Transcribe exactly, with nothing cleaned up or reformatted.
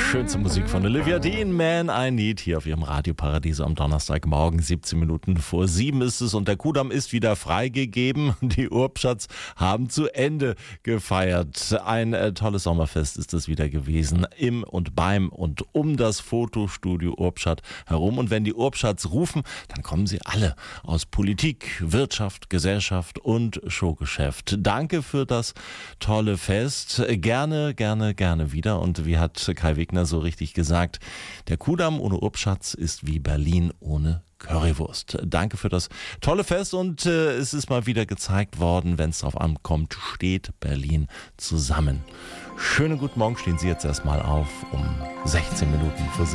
Schönste Musik von Olivia Dean, Man I Need, hier auf ihrem Radioparadies am Donnerstagmorgen. siebzehn Minuten vor sieben ist es und der Kudamm ist wieder freigegeben. Die Urbschatz haben zu Ende gefeiert. Ein äh, tolles Sommerfest ist es wieder gewesen. Im und beim und um das Fotostudio Urbschat herum. Und wenn die Urbschats rufen, dann kommen sie alle aus Politik, Wirtschaft, Gesellschaft und Showgeschäft. Danke für das tolle Fest. Gerne, gerne, gerne wieder. Und wie hat Kai Wegner so richtig gesagt, der Kudamm ohne Urbschatz ist wie Berlin ohne Currywurst. Danke für das tolle Fest und äh, es ist mal wieder gezeigt worden, wenn es drauf ankommt, steht Berlin zusammen. Schönen guten Morgen, stehen Sie jetzt erstmal auf um sechzehn Minuten vor sieben.